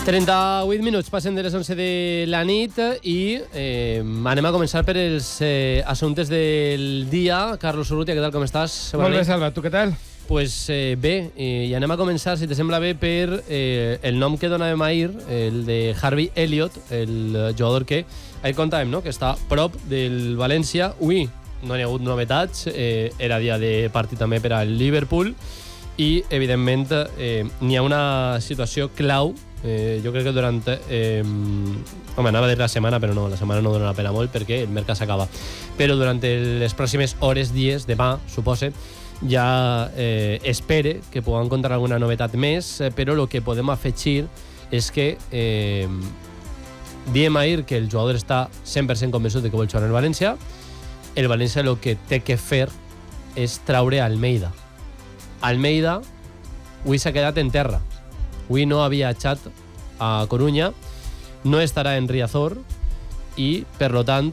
38 minuts passen de les 11 de la nit i anem a començar per els assumptes del dia. Carlos Urrutia, què tal, com estàs? Molt bé, Salva, tu què tal? Pues bé, i anem a començar, si te sembla bé, per el nom que donàvem ahir, el de Harvey Elliott, el jugador que ahir contàvem, no?, que està a prop del València. Avui no hi ha hagut novetats, era dia de partit també per al Liverpool i, evidentment, n'hi ha una situació clau. Jo crec que durant anava a dir la setmana, però no, la setmana no dona la pena molt perquè el mercat s'acaba, però durant les pròximes hores, dies, demà, supose, ja espere que puguem contar alguna novetat més, però el que podem afegir és que diem ahir que el jugador està 100% convençut de que vol jugar al València. El València el que té que fer és traure Almeida. Almeida avui s'ha quedat en terra. Avui no ha viatjat a Corunya, no estarà en Riazor i, per tant,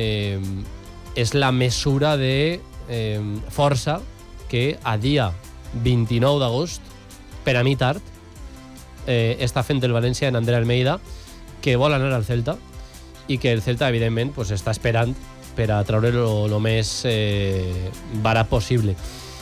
és la mesura de força que a dia 29 d'agost, per a mi tard, està fent el València en Ander Almeida, que vol anar al Celta i que el Celta, evidentment, pues, està esperant per a treure-lo el més barat possible.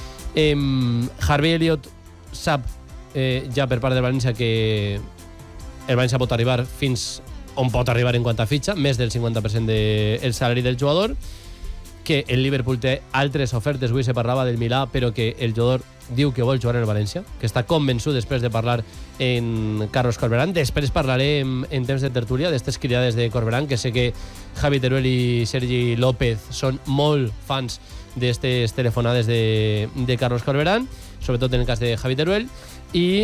Harvey Elliott sap ja per part del València que el València pot arribar fins on pot arribar en quant a fitxa, més del 50% del salari del jugador, que el Liverpool té altres ofertes. Avui se parlava del Milà, però que el jugador diu que vol jugar en el València, que està convençut després de parlar en Carlos Corberán. Després parlaré en temps de tertúlia d'estes cridades de Corberán, que sé que Javi Teruel i Sergi López són molt fans d'estes telefonades de Carlos Corberán, sobretot en el cas de Javi Teruel. I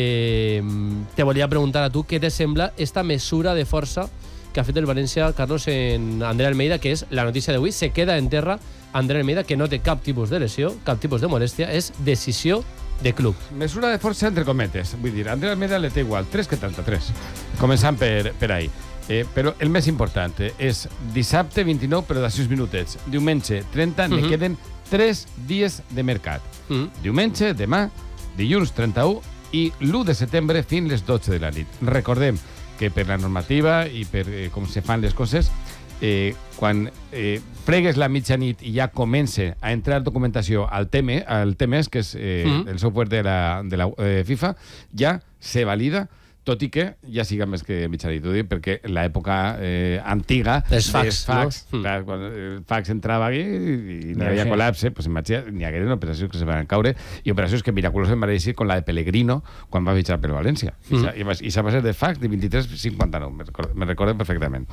te volia preguntar a tu què te sembla esta mesura de força que ha fet el València, Carlos, en Ander Almeida, que és la notícia d'avui. Se queda en terra Ander Almeida, que no té cap tipus de lesió, cap tipus de molèstia, és decisió de club. Mesura de força entre cometes. Vull dir, Ander Almeida le té igual 3,73. Començant per ahir. Però el més important és dissabte 29, però de 6 minutets. Diumenge 30, ne queden 3 dies de mercat. Diumenge, demà, dilluns 31 i l'1 de setembre fins les 12 de la nit. Recordem que per la normativa i per com se fan les coses, quan pregues la mitjanit i ja comença a entrar documentació al TMS, que és el software de la FIFA, ja se valida, tot i que ja siga més que mitjanit, perquè l'època antiga és fax, no? Clar, quan el fax entrava aquí i no hi havia col·lapse, pues imagina, n'hi hagueren operacions que se van caure i operacions que miraculosament van eixir com la de Pellegrino quan va fitxar per València. I això va ser de fax de 23,59, me recordo perfectament.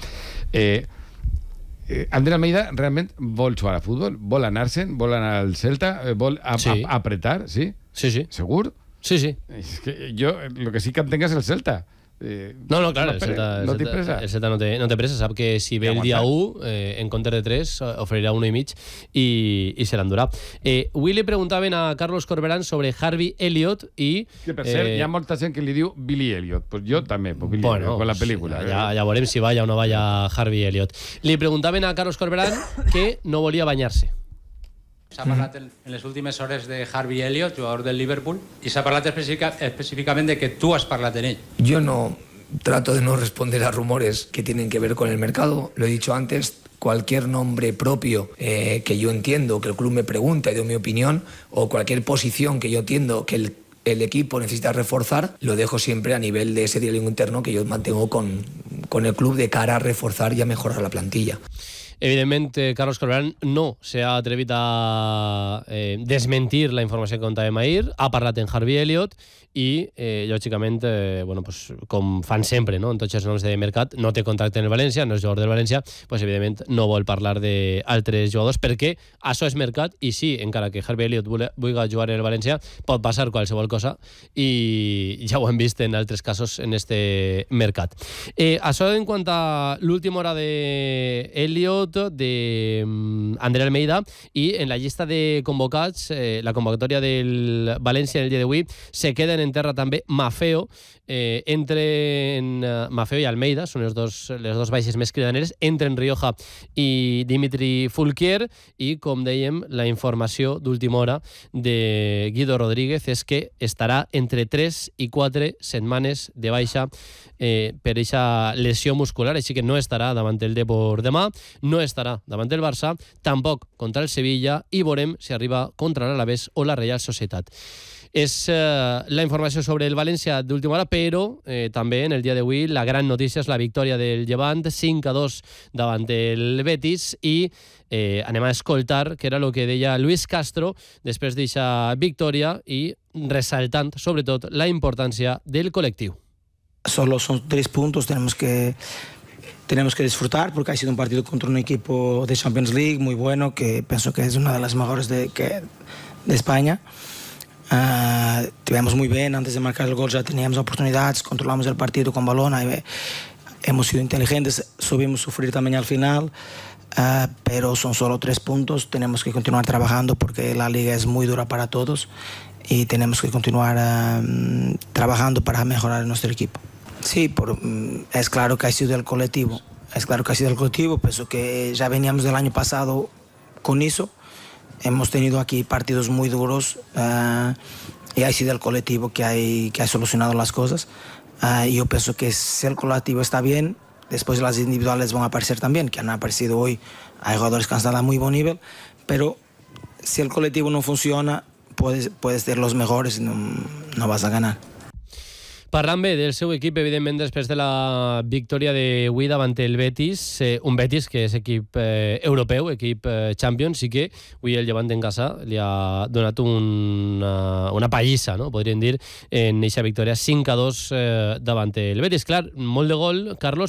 Ander Almeida realment vol jugar a futbol, vol anar-se'n, vol anar al Celta, vol apretar, sí? Sí. Segur? Sí. És que jo, el que sí que entenc és el Celta. No, clar, el Celta no té pressa, sap que si ve el dia 1, en compte de 3, oferirà 1,5 i se l'endurà. Avui li preguntaven a Carlos Corberán sobre Harvey Elliott i... Que per cert, hi ha molta gent que li diu Billy Elliot. Pues jo també, Billy Elliot, con la pel·lícula. Ja veurem si vaya o no vaya Harvey Elliott. Li preguntaven a Carlos Corberán que no volia banyar-se. S'ha parlat en les últimes hores de Harvey Elliott, jugador del Liverpool, y s'ha parlat específicamente de que tú has parlat en ell. Yo no trato de no responder a rumores que tienen que ver con el mercado. Lo he dicho antes, cualquier nombre propio que yo entiendo, que el club me pregunta y doy mi opinión, o cualquier posición que yo entiendo que el equipo necesita reforzar, lo dejo siempre a nivel de ese diálogo interno que yo mantengo con el club de cara a reforzar y a mejorar la plantilla. Evidentment, Carlos Corberán no s'ha atrevit a desmentir la informació que contàvem ahir, ha parlat en Harvey Elliott i, lògicament, com fan sempre, no? En tots els noms de mercat, no té contracte en el València, no és jugador del València, evidentment no vol parlar d'altres jugadors, perquè això és mercat i sí, encara que Harvey Elliott vulgui jugar en el València, pot passar qualsevol cosa i ja ho hem vist en altres casos en este mercat. Això en quant a l'última hora d'Elliott, debut de Ander Almeida, i en la llista de convocats, la convocatòria del València en el dia d'avui, se queden en terra també Maffeo, Maffeo i Almeida, són les dos baixes més cridaneres, entren Rioja i Dimitri Fulquier, i com dèiem, la informació d'última hora de Guido Rodríguez és que estarà entre 3 i 4 setmanes de baixa per aquesta lesió muscular, així que no estarà davant el Depor demà, no estarà davant el Barça, tampoc contra el Sevilla, i veurem si arriba contra l'Alavés o la Real Societat. És la informació sobre el València d'última hora, però també en el dia d'avui la gran notícia és la victòria del Llevant, 5-2 davant el Betis, i anem a escoltar què era el que deia Luis Castro després d'aquesta victòria i ressaltant sobretot la importància del col·lectiu. Solo son 3 puntos, tenemos que disfrutar porque ha sido un partido contra un equipo de Champions League muy bueno, que pienso que es una de las mejores de España. Tivemos muy bien, antes de marcar el gol ya teníamos oportunidades, controlamos el partido con balón, hemos sido inteligentes, subimos sufrir también al final, pero son solo 3 puntos, tenemos que continuar trabajando porque la liga es muy dura para todos y tenemos que continuar trabajando para mejorar nuestro equipo. Sí, es claro que ha sido el colectivo, pienso que ya veníamos del año pasado con eso. Hemos tenido aquí partidos muy duros y ha sido el colectivo que ha solucionado las cosas. Yo pienso que si el colectivo está bien, después las individuales van a aparecer también, que han aparecido hoy. Hay jugadores que han estado a muy buen nivel, pero si el colectivo no funciona, puedes ser los mejores y no vas a ganar. Parlant bé del seu equip, evidentment, després de la victòria d'avui davant el Betis, un Betis que és equip europeu, equip Champions, sí que avui el Llevant en casa li ha donat una pallissa, no? Podríem dir, en aquesta victòria 5-2 davant el Betis. Clar, molt de gol, Carlos,